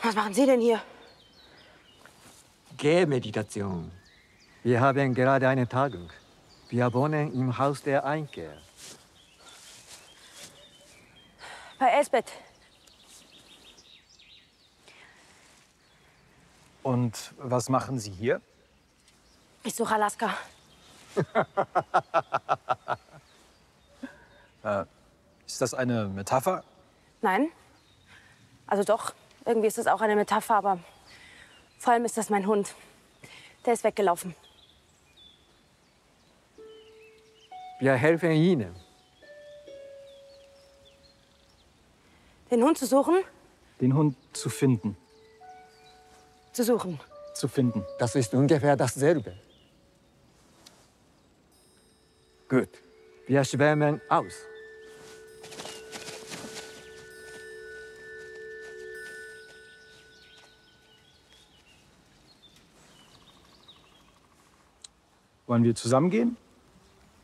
Was machen Sie denn hier? Gehmeditation. Wir haben gerade eine Tagung. Wir wohnen im Haus der Einkehr. Bei Elsbeth. Und was machen Sie hier? Ich suche Alaska. Ist das eine Metapher? Nein. Also doch, irgendwie ist das auch eine Metapher, aber vor allem ist das mein Hund. Der ist weggelaufen. Wir helfen Ihnen. Den Hund zu suchen? Den Hund zu finden. Zu suchen. Zu finden. Das ist ungefähr dasselbe. Gut. Wir schwärmen aus. Wollen wir zusammen gehen?